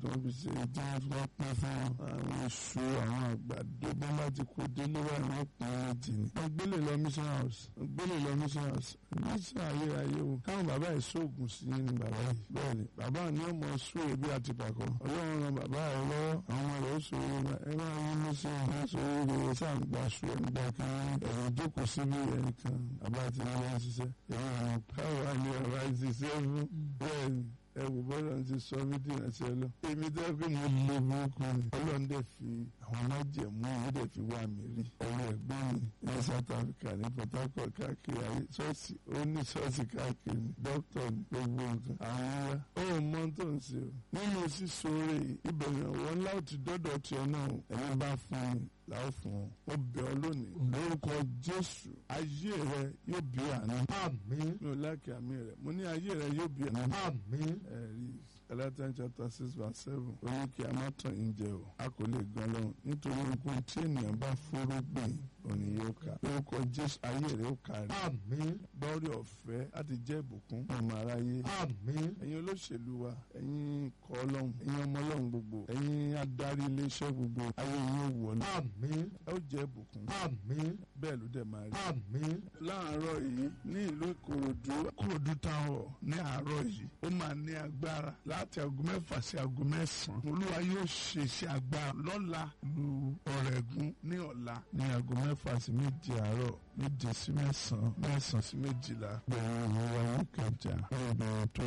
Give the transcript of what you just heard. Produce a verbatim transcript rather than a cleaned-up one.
tó ń fi ṣe tí wọ́n fi wọ́n pín fún àwọn èso àwọn àgbàdo bí wọ́n bá ti kó délé wá ìwọ́n pín méjì ni. wọ́n gbélé lọ mission house wọ́n gbélé lọ mission house mission ayérayé o káwọn bàbá yìí sóògùn sí ní bàbá yìí bẹ́ẹ̀ ni bàbá ni ó mọ sún ebi àti pàkọ́ ọlọ́run ran bàbá rẹ lọ́wọ́ àwọn ọmọ rẹ̀ ó sòrò ẹ máa yí mission house sòrò rẹ̀ sáà ń gbà sùn ẹ̀ ń gbà kí ẹ̀yìn jókòó síbi ẹnìkan bàbá àti ìyá ń ṣiṣẹ́ ẹ̀yìn àwọn káwọn àlè ọ̀rọ̀ àìsí sẹ́fún bẹ́ẹ̀ ni ẹ wò bọ́lá ti sọ mí dìnnà sí ẹ lọ. èmi tẹ́ pé mo lè burúkú ni. ọlọ́run dẹ̀ fi àwọn májẹ̀mú ó dẹ̀ fi wá mi rí. ọ̀rọ̀ ẹ̀gbọ́n mi ní South Africa ní Port Harcourt káàkiri ayé ṣọ́ọ̀ṣì ó ní ṣọ́ọ̀ṣì káàkiri ní dókítà ní gbogbo nǹkan. àwọn ńlá ó mọ tó ń ṣe o. nínú sísọ̀rọ̀ ìbẹ̀rẹ̀ wọn láti dọ́dọ̀ tiẹ̀ náà ẹ̀mí bá fún mi láò fún ọ ó bẹ ọ lónìí lórúkọ Jésù ayé rẹ yóò bí àná. àmín. mi ò láàkì àmì rẹ mo ní ayé rẹ yóò bí àná. àmín. ẹ̀rí Galatians chapter six verse seven ó ní kí a má tàn yín jẹ o a kò lè gan lọ́hùn nítorí nǹkan tí ènìyàn bá fúrúgbìn òní yóò ká lórúkọ Jésù ayé rẹ ó kárí. àmín. bọ́ọ̀rì ọ̀fẹ́ láti jẹ́ ìbùkún ọmọ aráyé. àmín. ẹ̀yin olóṣèlú wa ẹ̀yin ikọ̀ ọlọ́run ẹ̀yin ọmọ ọlọ́run gbogbo ẹ̀yin adarí iléeṣẹ́ gbogbo ayé yín ó wọlé. àmín. ẹ ó jẹ́ ìbùkún. àmín. bẹ́ẹ̀ ló dẹ̀ máa rí. àmín. láàárọ̀ yìí ní ìlú Ìkòròdú Ìkòròdú táwọn ní àárọ̀ yìí ó máa ní agbára láti aago mẹ́fà sí aago mẹ́sàn-án olúwa yóò ṣe iṣẹ́ agbára lọ́la lu Ọ̀rẹ́gùn ní ọ̀la ní aago mẹ́fà sí méje àárọ̀ méje sí mẹ́sàn-án mẹ́sàn-án sí méjìlá bẹ̀rẹ̀ ìwà ní Ìkẹjà ọ̀rọ̀ tó